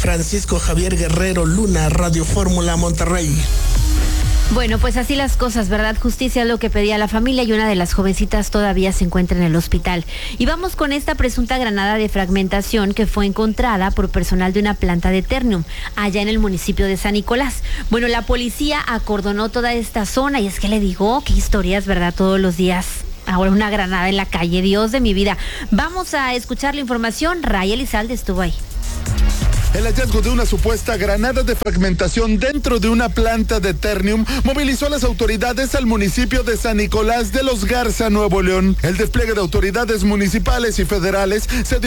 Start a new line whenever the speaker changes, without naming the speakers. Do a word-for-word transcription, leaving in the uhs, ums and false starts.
Francisco Javier Guerrero Luna, Radio Fórmula Monterrey.
Bueno, pues así las cosas, ¿verdad? Justicia es lo que pedía la familia y una de las jovencitas todavía se encuentra en el hospital. Y vamos con esta presunta granada de fragmentación que fue encontrada por personal de una planta de Ternium, allá en el municipio de San Nicolás. Bueno, la policía acordonó toda esta zona y es que le digo, qué historias, ¿verdad? Todos los días. Ahora una granada en la calle, Dios de mi vida. Vamos a escuchar la información. Ray Elizalde estuvo ahí.
El hallazgo de una supuesta granada de fragmentación dentro de una planta de Ternium movilizó a las autoridades al municipio de San Nicolás de los Garza, Nuevo León. El despliegue de autoridades municipales y federales se dio